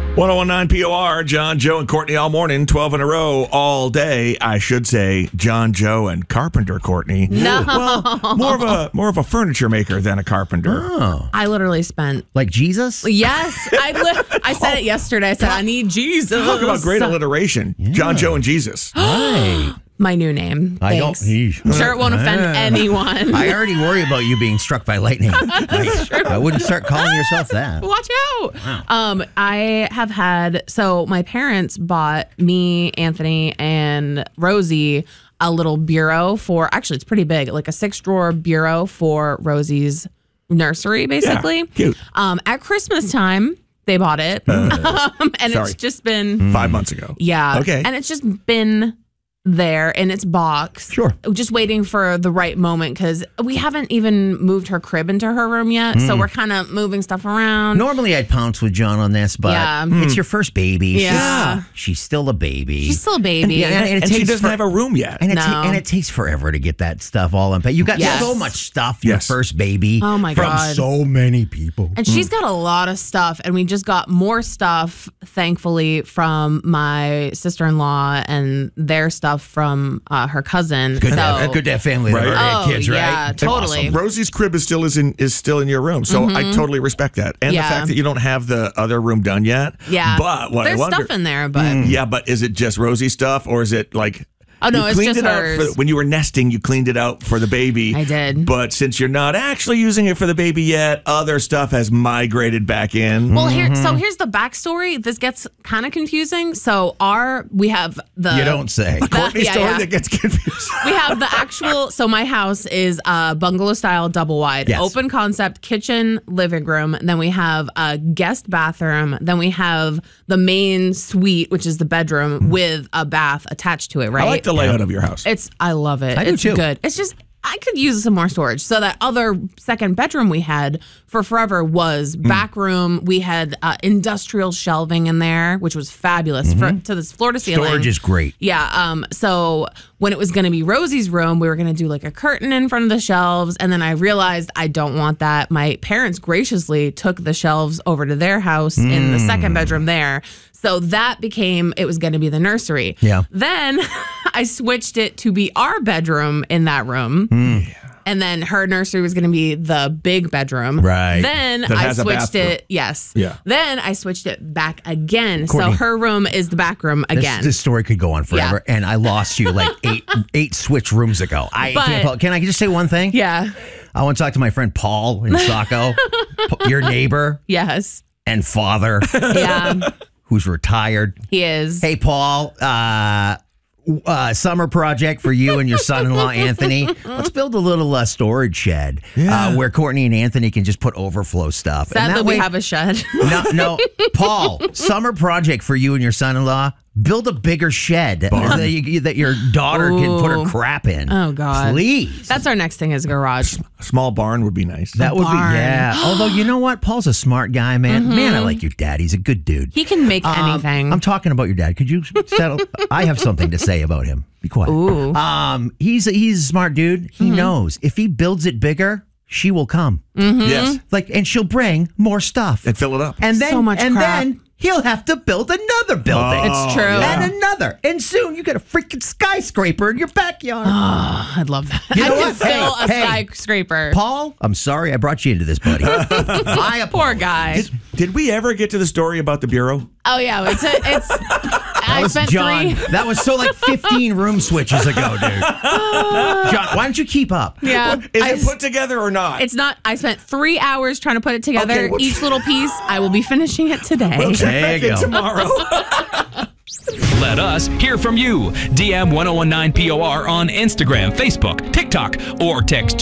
1019 POR, John, Joe, and Courtney all morning, 12 in a row, all day. I should say John, Joe, and Carpenter Courtney. No. Well, more of a furniture maker than a carpenter. Oh. I literally spent... Like Jesus? Yes. I said it yesterday. I said, I need Jesus. Talk about great alliteration. Yeah. John, Joe, and Jesus. Right. My new name. Thanks. I'm sure it won't offend anyone. I already worry about you being struck by lightning. I wouldn't start calling yourself that. Watch out. Wow. I have had, so my parents bought me, Anthony, and Rosie a little bureau for, actually it's pretty big, like a 6-drawer bureau for Rosie's nursery, basically. Yeah, cute. At Christmas time, they bought it. And it's just been 5 months ago. Yeah. Okay. And it's just been there in its box. Sure. Just waiting for the right moment because we haven't even moved her crib into her room yet. So we're kind of moving stuff around. Normally I'd pounce with John on this, but it's your first baby. Yeah. She's still a baby. She's still a baby. And she doesn't have a room yet. And it takes forever to get that stuff all unpacked. You got so much stuff, your first baby. Oh my God. From so many people. And she's got a lot of stuff. And we just got more stuff, thankfully, from my sister-in-law and their stuff from her cousin. Good to have family that already had kids, right? Yeah, totally. Awesome. Rosie's crib is still in your room, so I totally respect that, and the fact that you don't have the other room done yet. Yeah, but what there's I wonder, stuff in there, but but is it just Rosie stuff, or is it like? Oh, no, it's just hers. When you were nesting, you cleaned it out for the baby. I did. But since you're not actually using it for the baby yet, other stuff has migrated back in. Well, here's the backstory. This gets kind of confusing. So we have the... You don't say. Courtney story that gets confusing. We have the actual... So my house is a bungalow-style double-wide. Yes. Open concept, kitchen, living room. Then we have a guest bathroom. Then we have the main suite, which is the bedroom, with a bath attached to it, right? I like the layout of your house. I love it. I do it's too. Good. It's just I could use some more storage. So that other second bedroom we had for forever was back room. We had industrial shelving in there, which was fabulous to this floor to ceiling. Storage is great. Yeah. So when it was going to be Rosie's room, we were going to do like a curtain in front of the shelves. And then I realized I don't want that. My parents graciously took the shelves over to their house in the second bedroom there. So that became, it was going to be the nursery. Yeah. Then I switched it to be our bedroom in that room. And then her nursery was going to be the big bedroom. Right. Then I switched it. Yes. Yeah. Then I switched it back again. Courtney, so her room is the back room again. This story could go on forever. Yeah. And I lost you like eight switch rooms ago. Can I just say one thing? Yeah. I want to talk to my friend Paul in Saco, your neighbor. Yes. And father. Yeah. Who's retired. He is. Hey, Paul, summer project for you and your son-in-law, Anthony. Let's build a little storage shed where Courtney and Anthony can just put overflow stuff. Sadly, we have a shed. No, Paul, summer project for you and your son-in-law. Build a bigger shed that your daughter can put her crap in. Oh, God. Please. That's our next thing is garage. A small barn would be nice. That would be, yeah. Although, you know what? Paul's a smart guy, man. Man, I like your dad. He's a good dude. He can make anything. I'm talking about your dad. Could you settle? I have something to say about him. Be quiet. Ooh. He's a smart dude. He knows if he builds it bigger, she will come. Yes. And she'll bring more stuff. And fill it up. And then, so much crap. Then he'll have to build another building. It's true. And another. And soon you get a freaking skyscraper in your backyard. Oh, I'd love that. You know I what? could fill a skyscraper. Paul, I'm sorry I brought you into this, buddy. Poor guy. Did we ever get to the story about the bureau? Oh, yeah. I spent John, that was so like 15 room switches ago, dude. John, why don't you keep up? Yeah. Is it put together or not? It's not. I spent 3 hours trying to put it together. Okay, each little piece. I will be finishing it today. We'll check There back you in go. tomorrow. Let us hear from you. DM 1019 POR on Instagram, Facebook, TikTok, or text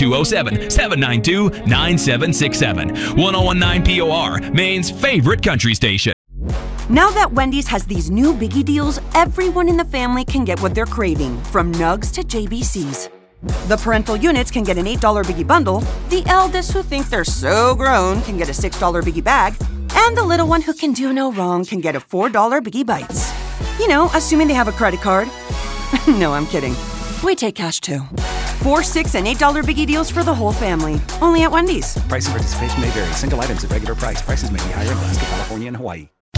207-792-9767. 1019 POR, Maine's favorite country station. Now that Wendy's has these new Biggie deals, everyone in the family can get what they're craving, from Nugs to JBCs. The parental units can get an $8 Biggie bundle, the eldest who think they're so grown can get a $6 Biggie bag, and the little one who can do no wrong can get a $4 Biggie Bites. You know, assuming they have a credit card. No, I'm kidding. We take cash too. 4, $6, and $8 Biggie deals for the whole family. Only at Wendy's. Price and participation may vary. Single items at regular price. Prices may be higher in Alaska, California, and Hawaii.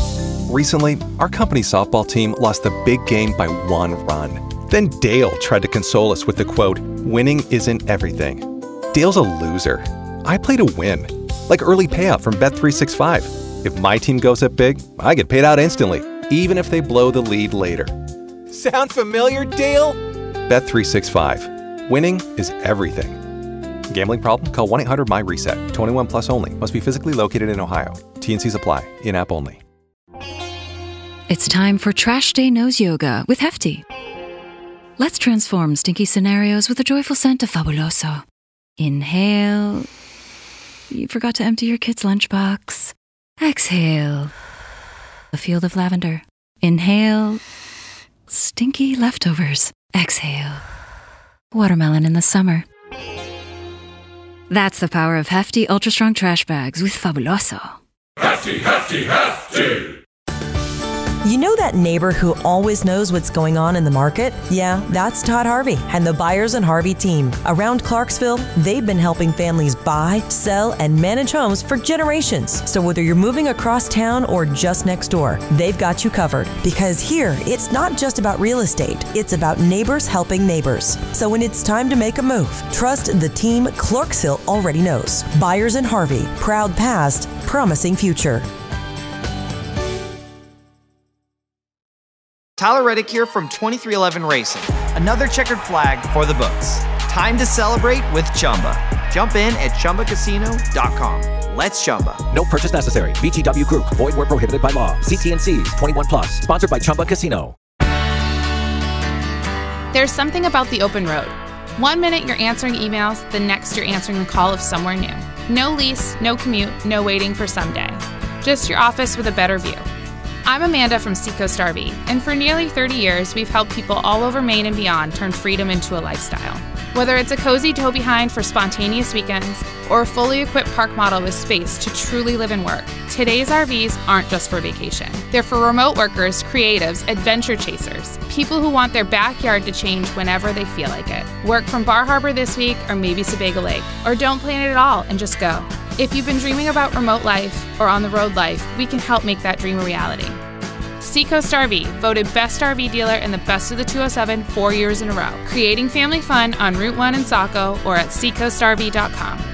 Recently, our company softball team lost the big game by 1 run. Then Dale tried to console us with the quote, "Winning isn't everything." Dale's a loser. I play to win, like early payout from Bet365. If my team goes up big, I get paid out instantly, even if they blow the lead later. Sound familiar, Dale? Bet365. Winning is everything. Gambling problem? Call 1-800-MY-RESET. 21 plus only. Must be physically located in Ohio. T&Cs apply. In-app only. It's time for Trash Day Nose Yoga with Hefty. Let's transform stinky scenarios with the joyful scent of Fabuloso. Inhale. You forgot to empty your kid's lunchbox. Exhale. A field of lavender. Inhale. Stinky leftovers. Exhale. Watermelon in the summer. That's the power of Hefty Ultra Strong Trash Bags with Fabuloso. Hefty, hefty, hefty! You know that neighbor who always knows what's going on in the market? Yeah, that's Todd Harvey and the Buyers and Harvey team. Around Clarksville, they've been helping families buy, sell, and manage homes for generations. So whether you're moving across town or just next door, they've got you covered. Because here, it's not just about real estate, it's about neighbors helping neighbors. So when it's time to make a move, trust the team Clarksville already knows. Buyers and Harvey, proud past, promising future. Tyler Reddick here from 2311 Racing. Another checkered flag for the books. Time to celebrate with Chumba. Jump in at ChumbaCasino.com. Let's Chumba. No purchase necessary. VGW Group. Void where prohibited by law. See T&Cs. 21 plus. Sponsored by Chumba Casino. There's something about the open road. 1 minute you're answering emails, the next you're answering the call of somewhere new. No lease, no commute, no waiting for someday. Just your office with a better view. I'm Amanda from Seacoast RV, and for nearly 30 years, we've helped people all over Maine and beyond turn freedom into a lifestyle. Whether it's a cozy tow behind for spontaneous weekends, or a fully equipped park model with space to truly live and work, today's RVs aren't just for vacation. They're for remote workers, creatives, adventure chasers, people who want their backyard to change whenever they feel like it. Work from Bar Harbor this week, or maybe Sebago Lake, or don't plan it at all and just go. If you've been dreaming about remote life or on-the-road life, we can help make that dream a reality. Seacoast RV, voted Best RV Dealer in the Best of the 207 4 years in a row. Creating family fun on Route 1 in Saco or at seacoastrv.com.